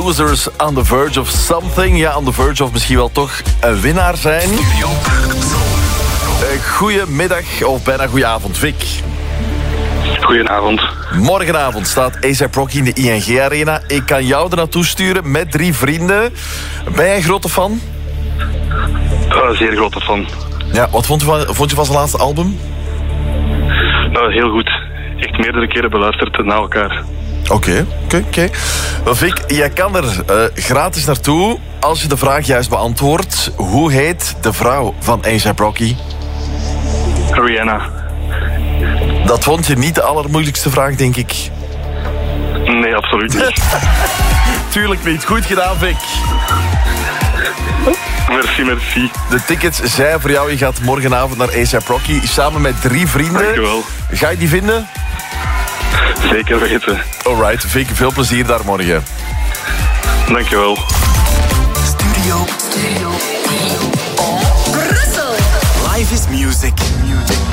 Losers on the verge of something. Ja, on the verge of misschien wel toch een winnaar zijn. Goedemiddag of bijna goedenavond, Vic. Goedenavond. Morgenavond staat A$AP Rocky in de ING Arena. Ik kan jou er naartoe sturen met 3 vrienden. Ben jij een grote fan? Zeer grote fan. Ja, wat vond je van zijn laatste album? Heel goed. Echt meerdere keren beluisterd na elkaar. Oké. Vic, jij kan er gratis naartoe als je de vraag juist beantwoordt. Hoe heet de vrouw van A$AP Rocky? Rihanna. Dat vond je niet de allermoeilijkste vraag, denk ik. Nee, absoluut niet. Tuurlijk niet. Goed gedaan, Vic. Merci. De tickets zijn voor jou. Je gaat morgenavond naar A$AP Rocky samen met 3 vrienden. Dankjewel. Ga je die vinden? Zeker weten. Alright, Vic, veel plezier daar morgen. Dankjewel. Studio Brussel. Life is music.